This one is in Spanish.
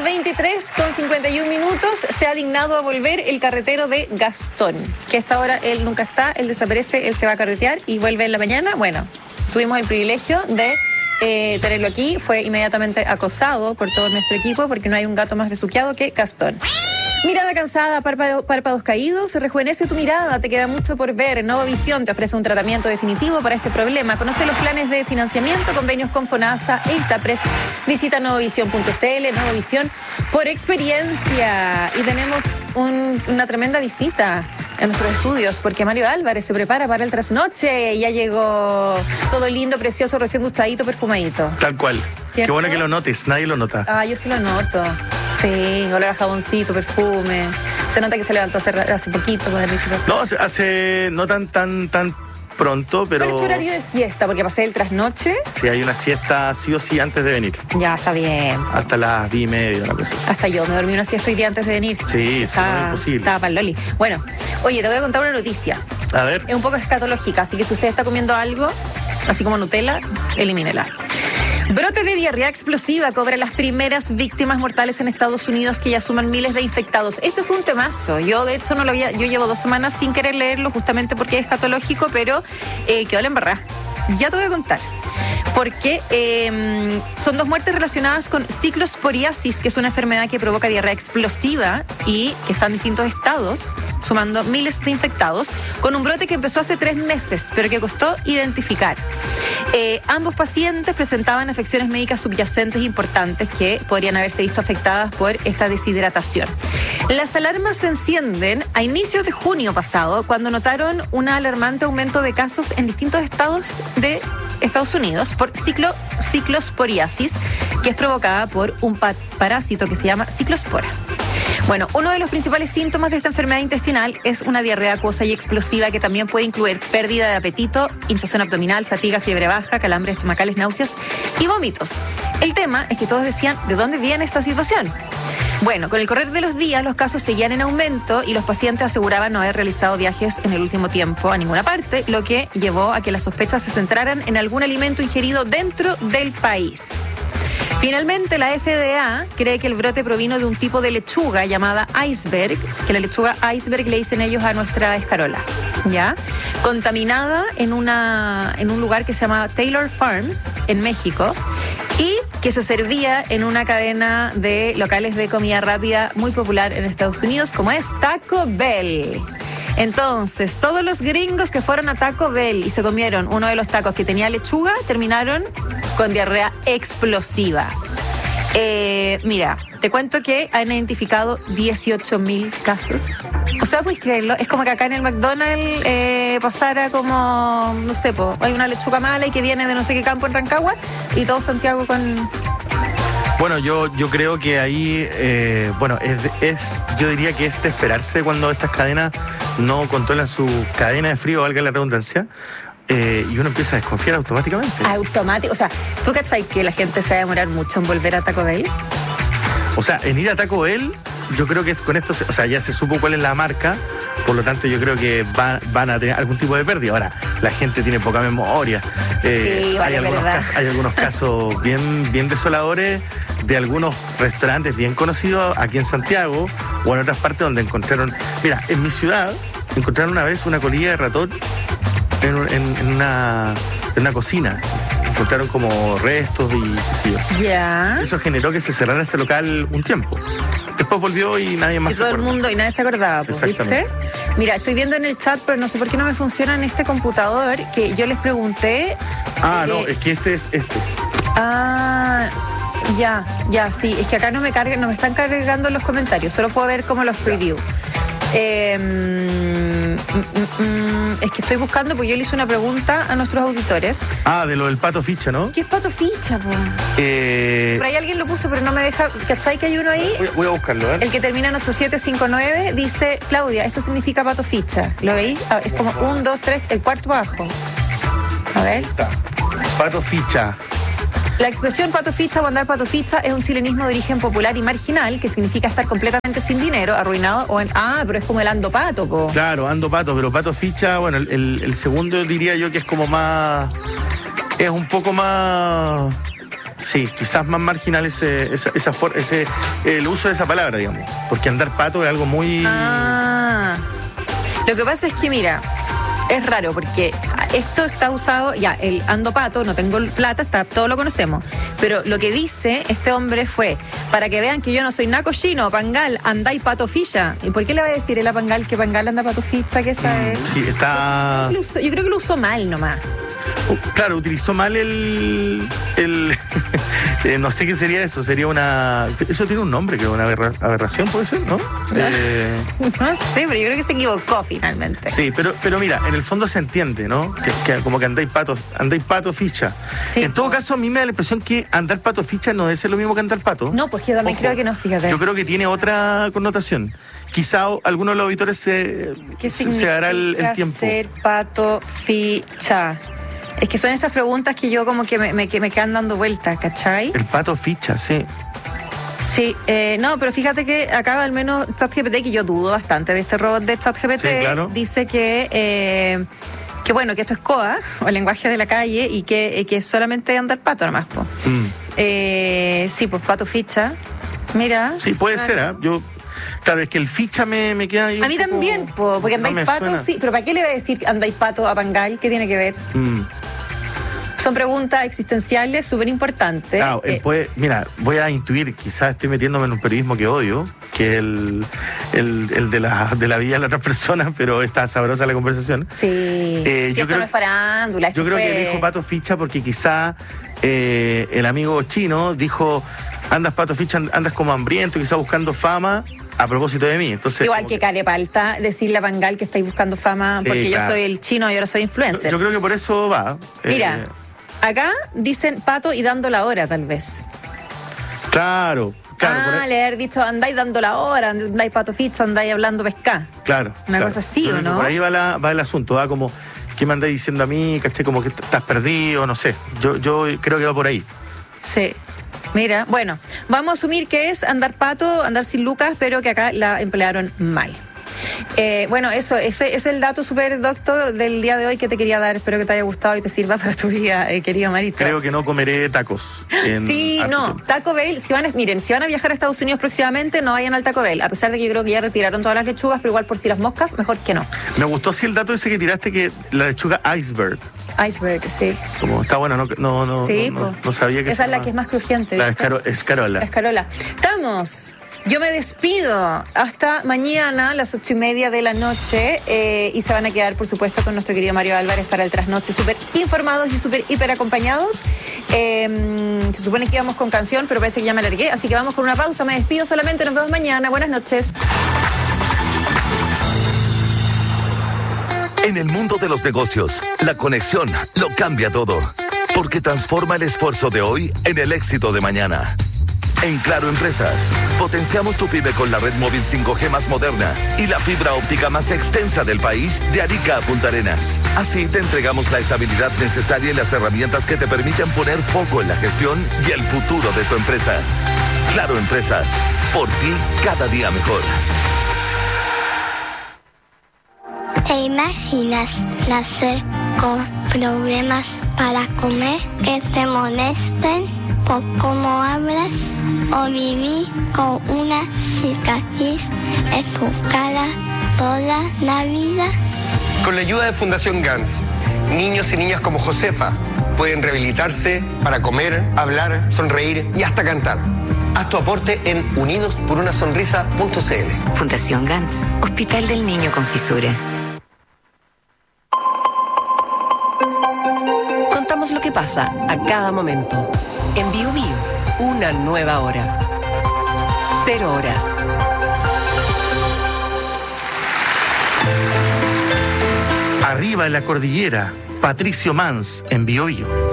23:51, se ha dignado a volver el carretero de Gastón, que a esta hora él nunca está, él desaparece, él se va a carretear y vuelve en la mañana. Bueno, tuvimos el privilegio de tenerlo aquí, fue inmediatamente acosado por todo nuestro equipo porque no hay un gato más besuqueado que Gastón. Mirada cansada, párpados caídos, rejuvenece tu mirada, te queda mucho por ver. Novovisión te ofrece un tratamiento definitivo para este problema. Conoce los planes de financiamiento, convenios con FONASA e ISAPRES. Visita novovisión.cl, Novovisión por experiencia. Y tenemos una tremenda visita en nuestros estudios porque Mario Álvarez se prepara para el trasnoche. Ya llegó todo lindo, precioso, recién duchadito, perfumadito. Tal cual. ¿Cierto? Qué bueno que lo notes, nadie lo nota. Ah, yo sí lo noto. Sí, olor a jaboncito, perfume. Se nota que se levantó hace poquito. No, hace no tan pronto, pero... ¿Cuál es tu horario de siesta? Porque pasé el trasnoche. Sí, hay una siesta sí o sí antes de venir. Ya, está bien. Hasta las 10:30, una cosa así. Hasta yo me dormí una siesta hoy día antes de venir. Sí, no es imposible. Estaba para el loli. Bueno, oye, te voy a contar una noticia. A ver. Es un poco escatológica, así que si usted está comiendo algo, así como Nutella, elimínela. Brote de diarrea explosiva cobra las primeras víctimas mortales en Estados Unidos, que ya suman miles de infectados. Este es un temazo. Yo, de hecho, yo llevo 2 semanas sin querer leerlo justamente porque es escatológico, pero quedó la embarrada. Ya te voy a contar. Porque son 2 muertes relacionadas con ciclosporiasis, que es una enfermedad que provoca diarrea explosiva y que está en distintos estados, sumando miles de infectados, con un brote que empezó hace 3 meses, pero que costó identificar. Ambos pacientes presentaban afecciones médicas subyacentes importantes que podrían haberse visto afectadas por esta deshidratación. Las alarmas se encienden a inicios de junio pasado, cuando notaron un alarmante aumento de casos en distintos estados de Estados Unidos por ciclosporiasis, que es provocada por un parásito que se llama ciclospora. Bueno, uno de los principales síntomas de esta enfermedad intestinal es una diarrea acuosa y explosiva que también puede incluir pérdida de apetito, hinchazón abdominal, fatiga, fiebre baja, calambres estomacales, náuseas y vómitos. El tema es que todos decían, ¿de dónde viene esta situación? Bueno, con el correr de los días los casos seguían en aumento y los pacientes aseguraban no haber realizado viajes en el último tiempo a ninguna parte, lo que llevó a que las sospechas se centraran en algún alimento ingerido dentro del país. Finalmente, la FDA cree que el brote provino de un tipo de lechuga llamada iceberg, que la lechuga iceberg le dicen ellos a nuestra escarola, ¿ya? Contaminada en un lugar que se llama Taylor Farms, en México, y que se servía en una cadena de locales de comida rápida muy popular en Estados Unidos, como es Taco Bell. Entonces, todos los gringos que fueron a Taco Bell y se comieron uno de los tacos que tenía lechuga, terminaron con diarrea explosiva. Mira, te cuento que han identificado 18.000 casos. O sea, ¿puedes creerlo? Es como que acá en el McDonald's pasara como, no sé, hay una lechuga mala y que viene de no sé qué campo en Rancagua y todo Santiago con... Bueno, yo creo que ahí, yo diría que es de esperarse cuando estas cadenas no controlan su cadena de frío, valga la redundancia, y uno empieza a desconfiar automáticamente. Automático, o sea, ¿tú cachai que la gente se va a demorar mucho en volver a Taco Bell? O sea, en ir a Taco Bell, yo creo que con esto, o sea, ya se supo cuál es la marca, por lo tanto yo creo que van a tener algún tipo de pérdida. Ahora, la gente tiene poca memoria. Sí, vale, hay algunos casos bien desoladores de algunos restaurantes bien conocidos aquí en Santiago o en otras partes donde encontraron... Mira, en mi ciudad encontraron una vez una colilla de ratón en una cocina. Encontraron como restos y qué sé yo. Ya. Eso generó que se cerrara ese local un tiempo. Después volvió y nadie más se acordaba. Y todo el mundo, y nadie se acordaba, ¿viste? Mira, estoy viendo en el chat, pero no sé por qué no me funciona en este computador, que yo les pregunté... no, es que este es este. Ya, sí. Es que acá no me están cargando los comentarios, solo puedo ver como los preview. Es que estoy buscando, porque yo le hice una pregunta a nuestros auditores. De lo del Pato Ficha, ¿no? ¿Qué es Pato Ficha, po? Por ahí alguien lo puso, pero no me deja. ¿Cachai que hay uno ahí? Voy a buscarlo, ¿eh? El que termina en 8759 dice, Claudia, esto significa Pato Ficha. ¿Lo veis? Es como 1, 2, 3, el cuarto abajo. A ver. Pato Ficha. La expresión pato ficha o andar pato ficha es un chilenismo de origen popular y marginal que significa estar completamente sin dinero, arruinado o en... pero es como el ando pato, po. Claro, ando pato, pero pato ficha, bueno, el segundo diría yo que es como más... Es un poco más Sí, quizás más marginal el uso de esa palabra, digamos. Porque andar pato es algo muy... Lo que pasa es que, mira, es raro porque esto está usado, ya, el ando pato, no tengo plata, todo lo conocemos. Pero lo que dice este hombre fue, para que vean que yo no soy naco chino, pangal, andáis pato ficha. ¿Y por qué le va a decir él a pangal que pangal anda pato ficha? Que esa es... Sí, está... Yo creo que lo usó mal nomás. Claro, utilizó mal el no sé qué sería eso, sería una... Eso tiene un nombre, creo, una aberración, puede ser, ¿no? No sé, pero yo creo que se equivocó finalmente. Sí, pero mira, en el fondo se entiende, ¿no? Que como que andáis pato ficha. Sí, en todo caso, a mí me da la impresión que andar pato ficha no debe ser lo mismo que andar pato. No, pues yo también creo que no, fíjate. Yo creo que tiene otra connotación. Quizá algunos de los auditores se dará el tiempo. Ser pato ficha. Es que son estas preguntas que yo como que me quedan dando vueltas, ¿cachai? El pato ficha, sí. Sí, no, pero fíjate que acá al menos ChatGPT, que yo dudo bastante de este robot de ChatGPT, sí, claro. Dice que bueno, que esto es COA, o el lenguaje de la calle, y que es solamente andar pato nomás, po. Sí, pues pato ficha, mira. Sí, puede ser, ¿eh? Claro, es que el ficha me queda ahí. A mí también, porque andáis pato, suena. Sí, pero ¿para qué le va a decir andáis pato a pangal? ¿Qué tiene que ver? Son preguntas existenciales súper importantes. Claro, mira, voy a intuir, quizás estoy metiéndome en un periodismo que odio, que es el de la vida de las otras personas, pero está sabrosa la conversación. Sí, esto no es farándula. Yo creo que dijo pato ficha porque quizá el amigo chino dijo, andas pato ficha, andas como hambriento, quizá buscando fama, a propósito de mí. Entonces, igual que carepalta decirle a pangal que estáis buscando fama, sí, porque claro, yo soy el chino y ahora soy influencer. Yo creo que por eso va. Mira, acá dicen pato y dando la hora, tal vez. Claro. Le haber dicho, andáis dando la hora, andáis pato ficha, andáis hablando pesca. Claro. Una cosa así, ¿o no? Por ahí va el asunto, va como, ¿qué me andáis diciendo a mí? ¿Caché? Como que estás perdido, no sé. Yo creo que va por ahí. Sí. Mira, bueno, vamos a asumir que es andar pato, andar sin lucas, pero que acá la emplearon mal. Bueno, ese es el dato súper docto del día de hoy que te quería dar. Espero que te haya gustado y te sirva para tu vida, querido Marito. Creo que no comeré tacos. Taco Bell, si van a viajar a Estados Unidos próximamente, no vayan al Taco Bell, a pesar de que yo creo que ya retiraron todas las lechugas, pero igual por si las moscas, mejor que no. Me gustó el dato ese que tiraste, que la lechuga iceberg. Iceberg, sí. Como está buena, no sabía que esa es la que es más crujiente. La escarola. Estamos. Yo me despido hasta mañana a las 8:30 de la noche y se van a quedar, por supuesto, con nuestro querido Mario Álvarez para el trasnoche, súper informados y súper hiper acompañados. Se supone que íbamos con canción, pero parece que ya me alargué, así que vamos con una pausa. Me despido solamente, nos vemos mañana. Buenas noches. En el mundo de los negocios, la conexión lo cambia todo, porque transforma el esfuerzo de hoy en el éxito de mañana. En Claro Empresas, potenciamos tu pyme con la red móvil 5G más moderna y la fibra óptica más extensa del país, de Arica a Punta Arenas. Así te entregamos la estabilidad necesaria y las herramientas que te permiten poner foco en la gestión y el futuro de tu empresa. Claro Empresas, por ti cada día mejor. ¿Te imaginas nacer con problemas para comer, que te molesten por cómo hablas, o vivir con una cicatriz en tu cara toda la vida? Con la ayuda de Fundación GANS, niños y niñas como Josefa pueden rehabilitarse para comer, hablar, sonreír y hasta cantar. Haz tu aporte en unidosporunasonrisa.cl. Fundación GANS, Hospital del Niño con Fisura. Contamos lo que pasa a cada momento. En Bio Bio, una nueva hora. 0 horas. Arriba en la cordillera, Patricio Mans en Bio Bio.